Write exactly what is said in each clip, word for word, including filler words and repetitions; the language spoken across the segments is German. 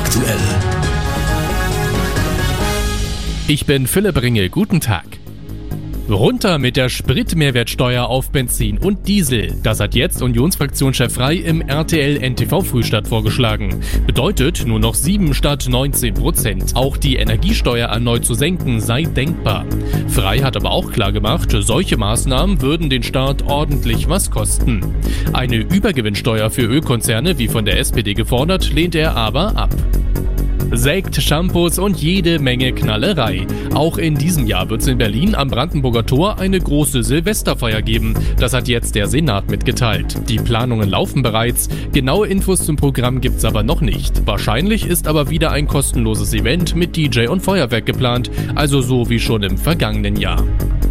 aktuell. Ich bin Philipp Ringel, guten Tag. Runter mit der Spritmehrwertsteuer auf Benzin und Diesel. Das hat jetzt Unionsfraktionschef Frey im R T L N T V Frühstart vorgeschlagen. Bedeutet nur noch sieben statt neunzehn Prozent. Auch die Energiesteuer erneut zu senken sei denkbar. Frey hat aber auch klargemacht, solche Maßnahmen würden den Staat ordentlich was kosten. Eine Übergewinnsteuer für Ölkonzerne, wie von der S P D gefordert, lehnt er aber ab. Sekt, Shampoos und jede Menge Knallerei. Auch in diesem Jahr wird es in Berlin am Brandenburger Tor eine große Silvesterfeier geben. Das hat jetzt der Senat mitgeteilt. Die Planungen laufen bereits. Genaue Infos zum Programm gibt's aber noch nicht. Wahrscheinlich ist aber wieder ein kostenloses Event mit D J und Feuerwerk geplant, also so wie schon im vergangenen Jahr.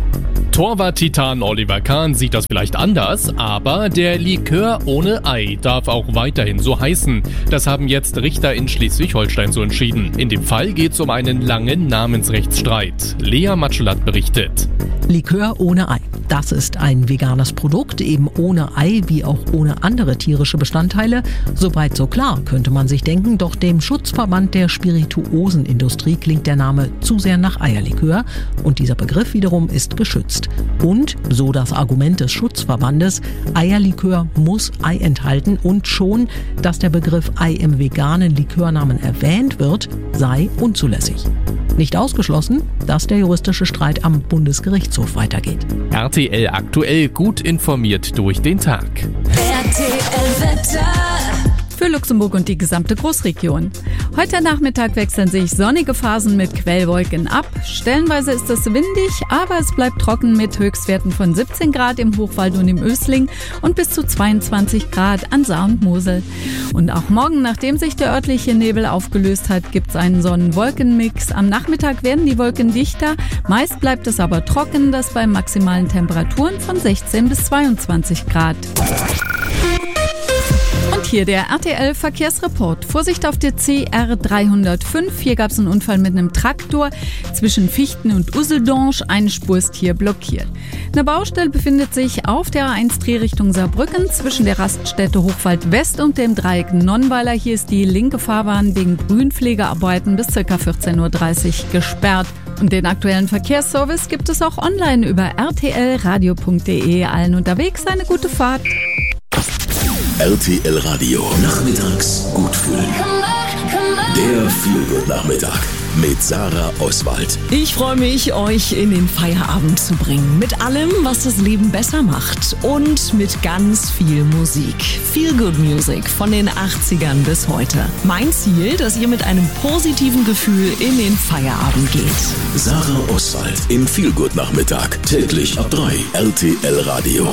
Torwart-Titan Oliver Kahn sieht das vielleicht anders, aber der Likör ohne Ei darf auch weiterhin so heißen. Das haben jetzt Richter in Schleswig-Holstein so entschieden. In dem Fall geht es um einen langen Namensrechtsstreit. Lea Matschelath berichtet. Likör ohne Ei. Das ist ein veganes Produkt, eben ohne Ei wie auch ohne andere tierische Bestandteile. Soweit so klar, könnte man sich denken, doch dem Schutzverband der Spirituosenindustrie klingt der Name zu sehr nach Eierlikör und dieser Begriff wiederum ist geschützt. Und, so das Argument des Schutzverbandes, Eierlikör muss Ei enthalten und schon, dass der Begriff Ei im veganen Likörnamen erwähnt wird, sei unzulässig. Nicht ausgeschlossen, dass der juristische Streit am Bundesgerichtshof weitergeht. R T L aktuell, gut informiert durch den Tag. R T L Wetter. Für Luxemburg und die gesamte Großregion. Heute Nachmittag wechseln sich sonnige Phasen mit Quellwolken ab. Stellenweise ist es windig, aber es bleibt trocken mit Höchstwerten von siebzehn Grad im Hochwald und im Ösling und bis zu zweiundzwanzig Grad an Saar und Mosel. Und auch morgen, nachdem sich der örtliche Nebel aufgelöst hat, gibt es einen Sonnen-Wolken-Mix. Am Nachmittag werden die Wolken dichter, meist bleibt es aber trocken, das bei maximalen Temperaturen von sechzehn bis zweiundzwanzig Grad. Und hier der R T L-Verkehrsreport. Vorsicht auf der C R dreihundertfünf. Hier gab es einen Unfall mit einem Traktor zwischen Fichten und Useldonge. Eine Spur ist hier blockiert. Eine Baustelle befindet sich auf der A eins Drehrichtung Saarbrücken zwischen der Raststätte Hochwald West und dem Dreieck Nonnweiler. Hier ist die linke Fahrbahn wegen Grünpflegearbeiten bis ca. vierzehn Uhr dreißig gesperrt. Und den aktuellen Verkehrsservice gibt es auch online über r t l radio punkt d e. Allen unterwegs eine gute Fahrt. R T L Radio. Nachmittags gut fühlen. Der Feelgood-Nachmittag mit Sarah Oswald. Ich freue mich, euch in den Feierabend zu bringen. Mit allem, was das Leben besser macht. Und mit ganz viel Musik. Feelgood Music von den achtzigern bis heute. Mein Ziel, dass ihr mit einem positiven Gefühl in den Feierabend geht. Sarah Oswald im Feelgood-Nachmittag. Täglich ab drei. R T L Radio.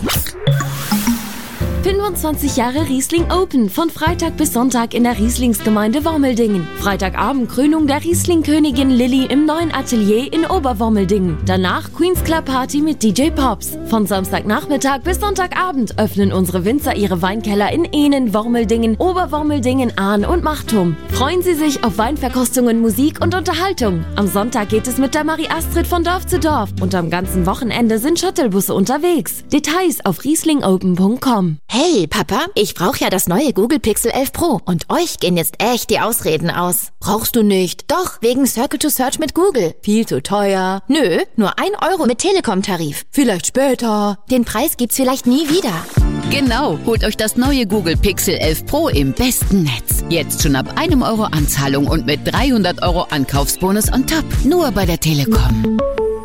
fünfundzwanzig Jahre Riesling Open, von Freitag bis Sonntag in der Rieslingsgemeinde Wormeldingen. Freitagabend Krönung der Riesling-Königin Lilly im neuen Atelier in Oberwormeldingen. Danach Queen's Club Party mit D J Pops. Von Samstagnachmittag bis Sonntagabend öffnen unsere Winzer ihre Weinkeller in Ehnen, Wormeldingen, Oberwormeldingen, Ahn und Machtum. Freuen Sie sich auf Weinverkostungen, Musik und Unterhaltung. Am Sonntag geht es mit der Marie Astrid von Dorf zu Dorf und am ganzen Wochenende sind Shuttlebusse unterwegs. Details auf riesling open punkt com. Hey Papa, ich brauche ja das neue Google Pixel elf Pro und euch gehen jetzt echt die Ausreden aus. Brauchst du nicht? Doch, wegen Circle to Search mit Google. Viel zu teuer. Nö, nur ein Euro mit Telekom-Tarif. Vielleicht später. Den Preis gibt's vielleicht nie wieder. Genau, holt euch das neue Google Pixel elf Pro im besten Netz. Jetzt schon ab einem Euro Anzahlung und mit dreihundert Euro Ankaufsbonus on top. Nur bei der Telekom.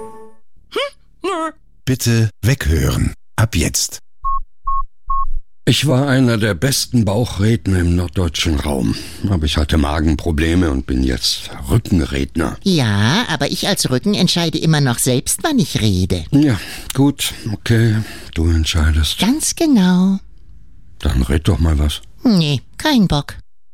Bitte weghören. Ab jetzt. Ich war einer der besten Bauchredner im norddeutschen Raum. Aber ich hatte Magenprobleme und bin jetzt Rückenredner. Ja, aber ich als Rücken entscheide immer noch selbst, wann ich rede. Ja, gut, okay, du entscheidest. Ganz genau. Dann red doch mal was. Nee, kein Bock.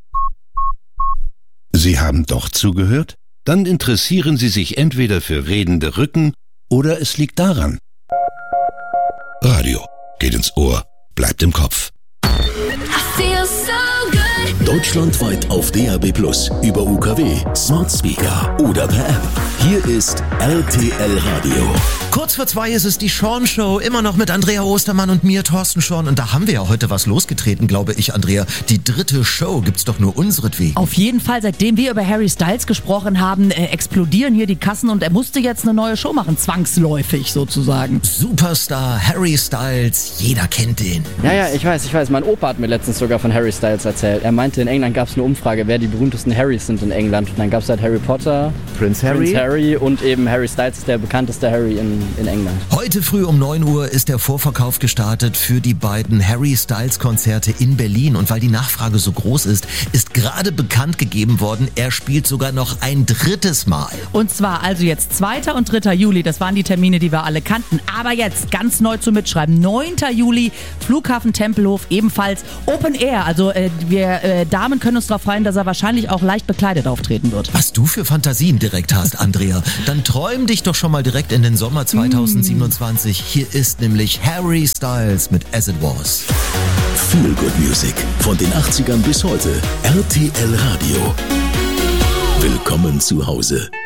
Sie haben doch zugehört? Dann interessieren Sie sich entweder für redende Rücken oder es liegt daran. Radio geht ins Ohr, bleibt im Kopf. I feel so good. Deutschlandweit auf D A B plus, über U K W, Smart Speaker oder per App. Hier ist R T L Radio. Kurz vor zwei ist es die Schorn-Show, immer noch mit Andrea Ostermann und mir, Thorsten Schorn. Und da haben wir ja heute was losgetreten, glaube ich, Andrea. Die dritte Show gibt's doch nur unseretwegen. Auf jeden Fall, seitdem wir über Harry Styles gesprochen haben, äh, explodieren hier die Kassen und er musste jetzt eine neue Show machen, zwangsläufig sozusagen. Superstar Harry Styles, jeder kennt den. Ja, ja, ich weiß, ich weiß. Mein Opa hat mir letztens sogar von Harry Styles erzählt. Er meinte, in England gab es eine Umfrage, wer die berühmtesten Harrys sind in England. Und dann gab es halt Harry Potter, Prince Harry. Prince Harry und eben Harry Styles ist der bekannteste Harry in, in England. Heute früh um neun Uhr ist der Vorverkauf gestartet für die beiden Harry Styles Konzerte in Berlin. Und weil die Nachfrage so groß ist, ist gerade bekannt gegeben worden, er spielt sogar noch ein drittes Mal. Und zwar also jetzt zweiter und dritter Juli, das waren die Termine, die wir alle kannten. Aber jetzt ganz neu zum Mitschreiben, neunter Juli, Flughafen Tempelhof, ebenfalls Open Air. Also äh, wir äh, Damen können uns darauf freuen, dass er wahrscheinlich auch leicht bekleidet auftreten wird. Was du für Fantasien direkt hast, Andrea, dann träum dich doch schon mal direkt in den Sommer zweitausendsiebenundzwanzig. Hier ist nämlich Harry Styles mit As It Was. Feel Good Music von den achtzigern bis heute. R T L Radio. Willkommen zu Hause.